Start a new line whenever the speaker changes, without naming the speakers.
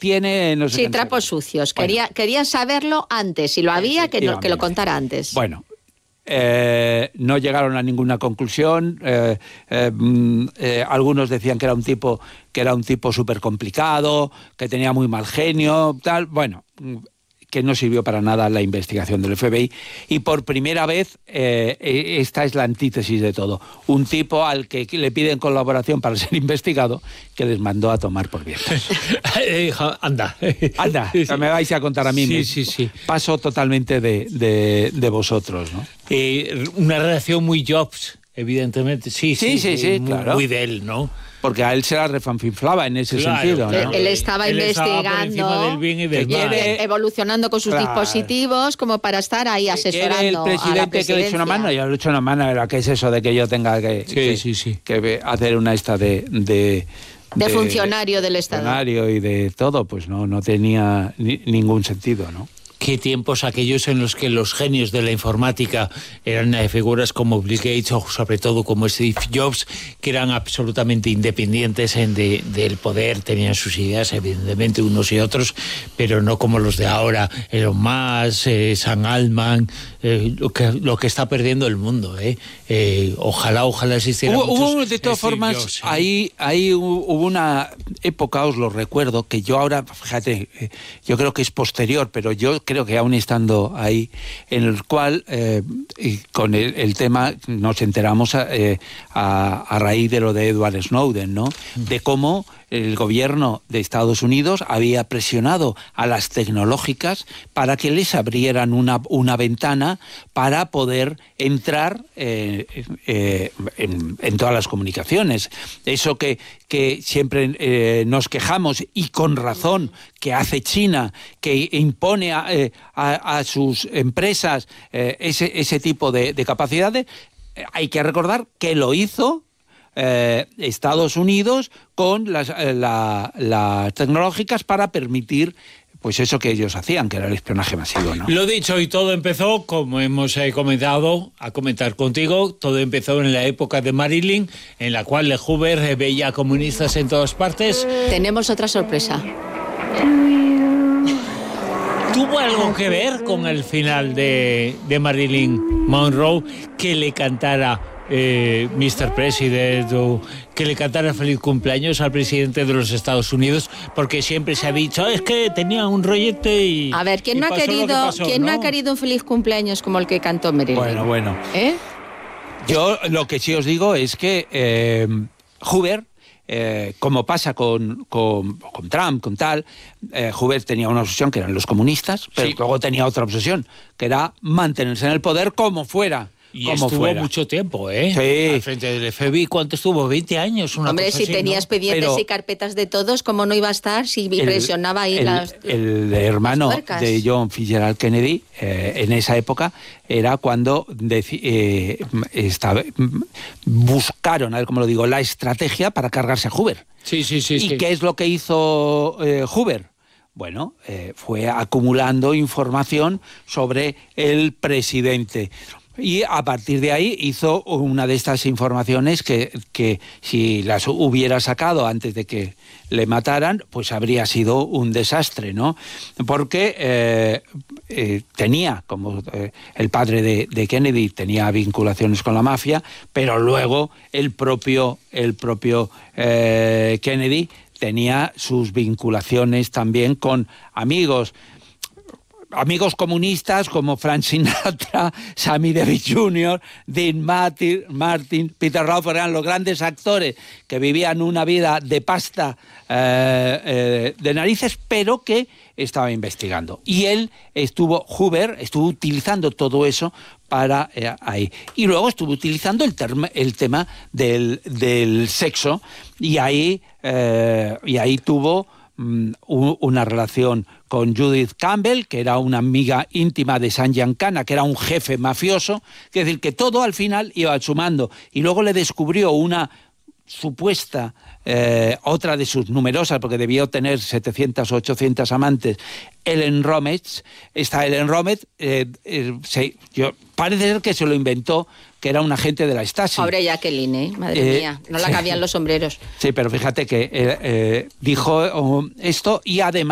tiene... No sé
sí, trapos sucios. Bueno. Querían saberlo antes. Si lo había, que lo contara antes.
Bueno. No llegaron a ninguna conclusión. Algunos decían que era un tipo súper complicado, que tenía muy mal genio, tal. Bueno, que no sirvió para nada la investigación del FBI, y por primera vez esta es la antítesis de todo. Un tipo al que le piden colaboración para ser investigado, que les mandó a tomar por viento.
Anda,
me vais a contar a mí.
Sí.
Paso totalmente de vosotros, ¿no?
Una relación muy Jobs, evidentemente. Sí,
claro.
Muy de él, ¿no?
Porque a él se la refanfinflaba en ese sentido, ¿no?
Él estaba investigando,
del bien y del mal.
Evolucionando con sus dispositivos como para estar ahí asesorando
el presidente
a la presidencia.
Que le echa una mano, yo le echo una mano, ¿qué es eso de que yo tenga que hacer una de
funcionario del Estado?
Funcionario y de todo, pues no tenía ningún sentido, ¿no?
Qué tiempos aquellos en los que los genios de la informática eran figuras como Bill Gates o sobre todo como Steve Jobs, que eran absolutamente independientes del poder, tenían sus ideas evidentemente unos y otros, pero no como los de ahora, Elon Musk, Sam Altman, lo que está perdiendo el mundo. Ojalá existiera
hubo de todas formas, Jobs, ahí hubo una época, os lo recuerdo, que yo ahora, fíjate, yo creo que es posterior, pero yo creo que aún estando ahí, en el cual con el tema nos enteramos a raíz de lo de Edward Snowden, ¿no? De cómo el gobierno de Estados Unidos había presionado a las tecnológicas para que les abrieran una ventana para poder entrar en todas las comunicaciones. Eso que siempre nos quejamos, y con razón, que hace China, que impone a sus empresas ese tipo de capacidades. Hay que recordar que lo hizo Estados Unidos con las tecnológicas para permitir pues eso que ellos hacían, que era el espionaje masivo, ¿no?
Lo dicho, y todo empezó, como hemos comentar contigo, todo empezó en la época de Marilyn, en la cual Hoover veía comunistas en todas partes.
Tenemos otra sorpresa.
¿Tuvo algo que ver con el final de Marilyn Monroe, que le cantara Mr. President, o que le cantara feliz cumpleaños al presidente de los Estados Unidos? Porque siempre se ha dicho, es que tenía un rollete y...
A ver, ¿quién no ha querido un feliz cumpleaños como el que cantó Marilyn?
Bueno. Yo lo que sí os digo es que Hoover, como pasa con Trump, con tal, Hoover tenía una obsesión que eran los comunistas, pero luego tenía otra obsesión, que era mantenerse en el poder como fuera.
Y estuvo mucho tiempo,
Sí.
Al frente del FBI. ¿Cuánto estuvo? 20 años, una
Hombre,
cosa
si
así,
tenía
¿no?
expedientes y carpetas de todos, ¿cómo no iba a estar si presionaba ahí
el hermano de John Fitzgerald Kennedy, en esa época, era cuando buscaron, a ver cómo lo digo, la estrategia para cargarse a Hoover.
Sí.
¿Y qué es lo que hizo Hoover? Bueno, fue acumulando información sobre el presidente. Y a partir de ahí hizo una de estas informaciones que si las hubiera sacado antes de que le mataran, pues habría sido un desastre, ¿no? Porque tenía, como el padre de Kennedy tenía vinculaciones con la mafia, pero luego el propio Kennedy tenía sus vinculaciones también con amigos comunistas como Frank Sinatra, Sammy Davis Jr., Dean Martin, Peter Ralph, eran los grandes actores que vivían una vida de pasta de narices, pero que estaba investigando. Y Hoover estuvo utilizando todo eso para ahí. Y luego estuvo utilizando el tema del sexo, y ahí tuvo una relación con Judith Campbell, que era una amiga íntima de San Giancana, que era un jefe mafioso. Es decir, que todo al final iba sumando. Y luego le descubrió una supuesta, otra de sus numerosas, porque debió tener 700 o 800 amantes, Ellen Rometz. Esta Ellen Rometz, parece ser que se lo inventó, que era un agente de la Stasi.
Pobre Jacqueline, madre mía, no la cabían los sombreros.
Sí, pero fíjate que dijo esto, y además